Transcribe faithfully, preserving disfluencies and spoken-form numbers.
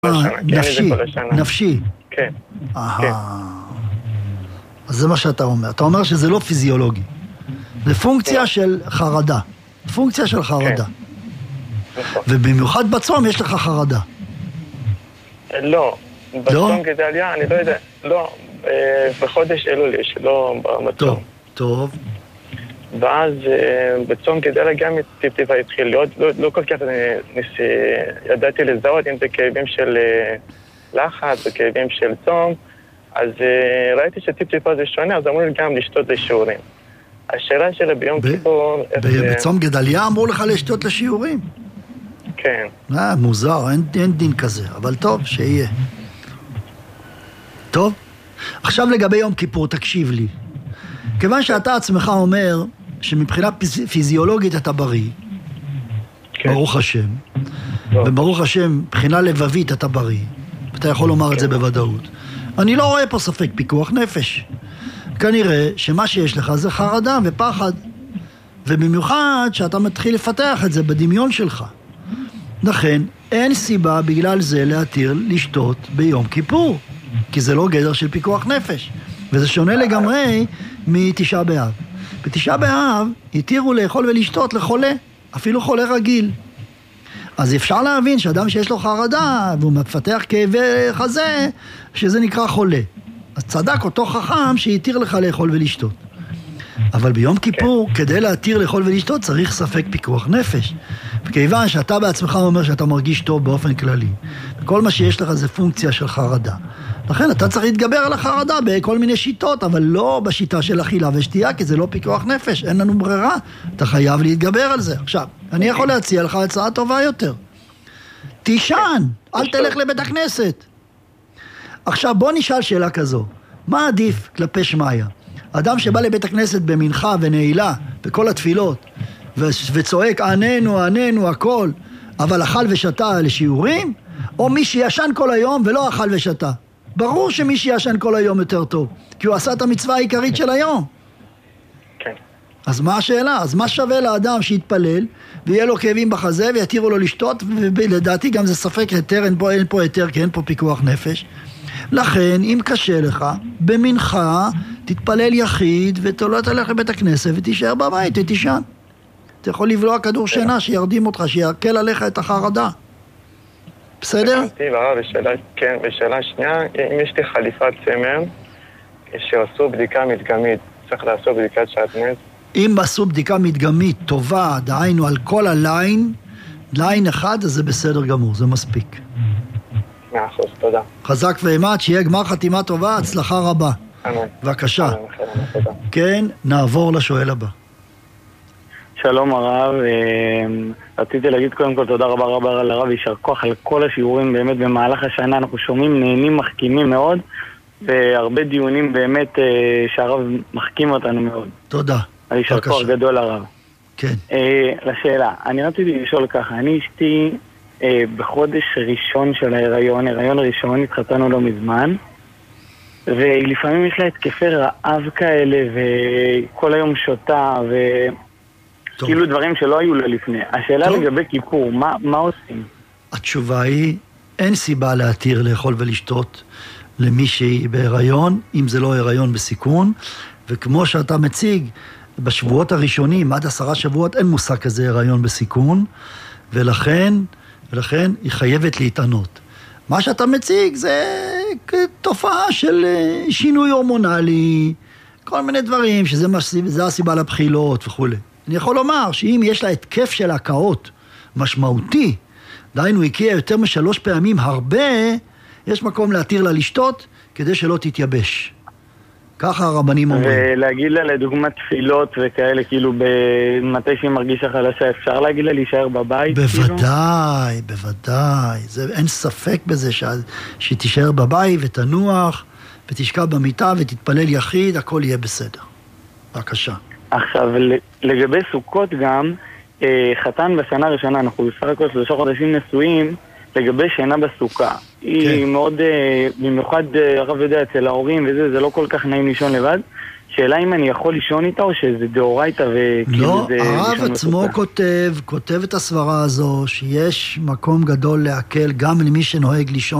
נפשי, נפשי. כן. אהה. אז זה מה שאתה אומר. אתה אומר שזה לא פיזיולוגי. זה פונקציה של חרדה. פונקציה של חרדה. ובמיוחד בצום יש לך חרדה. לא. בצום גדליה, אני לא יודע. לא. בחודש אלול יש, לא בצום. טוב, טוב. ואז בצום גדליה גם טיפ-טיפה התחיל להיות, לא כל כך ידעתי לזהות אם זה כאבים של לחץ או כאבים של צום, אז ראיתי שטיפ-טיפה זה שונה, אז אמרו לי גם לשתות לשיעורים. השאלה שלה ביום כיפור... בצום גדליה אמרו לך לשתות לשיעורים? כן. אה, מוזר, אין דין כזה, אבל טוב, שיהיה. טוב? עכשיו לגבי יום כיפור, תקשיב לי. כיוון שאתה עצמך אומר שמבחינה פיזיולוגית אתה בריא, ברוך השם, וברוך השם, מבחינה לבבית אתה בריא, ואתה יכול לומר את זה בוודאות. אני לא רואה פה ספק פיקוח נפש. כנראה שמה שיש לך זה חרדה ופחד, ובמיוחד שאתה מתחיל לפתח את זה בדמיון שלך. לכן, אין סיבה בגלל זה להתיר לשתות ביום כיפור, כי זה לא גדר של פיקוח נפש, וזה שונה לגמרי מתשעה באב. בתשעה באב התירו לאכול ולשתות לחולה, אפילו חולה רגיל. אז אפשר להבין שאדם שיש לו חרדה והוא מפתח כאבי חזה, שזה נקרא חולה. אז צדק אותו חכם שהתיר לך לאכול ולשתות. אבל ביום כיפור, כדי להתיר לאכול ולשתות, צריך ספק פיקוח נפש. וכיוון שאתה בעצמך אומר שאתה מרגיש טוב באופן כללי, וכל מה שיש לך זה פונקציה של חרדה. לכן אתה צריך להתגבר על החרדה בכל מיני שיטות, אבל לא בשיטה של אכילה ושתייה, כי זה לא פיקוח נפש, אין לנו ברירה. אתה חייב להתגבר על זה. עכשיו, אני יכול להציע לך הצעה טובה יותר. תישן, אל תלך לבית הכנסת. עכשיו בוא נשאל שאלה כזו. מה עדיף כלפי שמיה? אדם שבא לבית הכנסת במנחה ונעילה, בכל התפילות, וצועק עננו, עננו, הכל, אבל אכל ושתה לשיעורים? או מי שישן כל היום ולא אכל ושתה? ברור שמי שישן כל היום יותר טוב, כי הוא עשה את המצווה העיקרית של היום. כן. אז מה השאלה? אז מה שווה לאדם שיתפלל, ויהיה לו כאבים בחזה, ויתירו לו לשתות, ולדעתי גם זה ספק היתר, אין פה, אין פה היתר, כי אין פה פיקוח נפש. לכן, אם קשה לך, במנחה, תתפלל יחיד, ותולת הלך לבית הכנסת, ותישאר בבית, ותישן. אתה יכול לבלוע כדור שינה, שירדים אותך, שיקל עליך את החרדה. בסדר? כן, ושאלה שנייה, אם יש לי חליפת צמר, שעשו בדיקה מדגמית, צריך לעשות בדיקת שעטנז? אם עשו בדיקה מדגמית טובה, דהיינו על כל הליין, ליין אחד, אז זה בסדר גמור, זה מספיק. מאה אחוז, תודה. חזק ואמת, שיהיה גמר חתימה טובה, הצלחה רבה. אמן. בבקשה. אמן, אמן, כן, נעבור לשואל הבא. שלום הרב, רציתי להגיד קודם כל תודה רבה רבה לרב, יישר כוח על כל השיעורים באמת במהלך השנה, אנחנו שומעים, נהנים, מחכימים מאוד, והרבה דיונים באמת שהרב מחכים אותנו מאוד. תודה. יישר כוח גדול לרב. כן. לשאלה, אני רציתי לשאול ככה, אני אשתי בחודש ראשון של ההיריון, הריון ראשון, התחתנו לא מזמן, ולפעמים יש לה התקפי רעב כאלה, וכל היום שותה, ו... כאילו דברים שלא היו לה לפני. השאלה לגבי כיפור, מה, מה עושים? התשובה היא, אין סיבה להתיר לאכול ולשתות למישהי בהיריון, אם זה לא הריון בסיכון, וכמו שאתה מציג, בשבועות הראשונים, עד עשרה שבועות, אין מושג כזה הריון בסיכון, ולכן, ולכן היא חייבת להתענות. מה שאתה מציג זה תופעה של שינוי הורמונלי, כל מיני דברים, שזה זה הסיבה לבחילות וכו'. אני יכול לומר שאם יש לה התקף של הקאות משמעותי, דהיינו הקיע יותר משלוש פעמים הרבה, יש מקום להתיר לה לשתות כדי שלא תתייבש. ככה הרבנים אומרים. ולהגיד לה לדוגמה תפילות וכאלה, כאילו במתי שהיא מרגישה חלשה, אפשר להגיד לה להישאר בבית? בוודאי, כאילו? בוודאי. זה, אין ספק בזה ש... שהיא תישאר בבית ותנוח ותשכב במיטה ותתפלל יחיד, הכל יהיה בסדר. בבקשה. עכשיו, לגבי סוכות גם, חתן בשנה הראשונה, אנחנו בסך הכל שלושה חודשים נשואים, לגבי שינה בסוכה. היא מאוד, במיוחד הרב יודע אצל ההורים וזה, זה לא כל כך נעים לישון לבד. שאלה אם אני יכול לישון איתה או שזה דאורייתא וכאילו לא, זה... הרב עצמו כותב, כותב את הסברה הזו, שיש מקום גדול להקל גם למי שנוהג לישון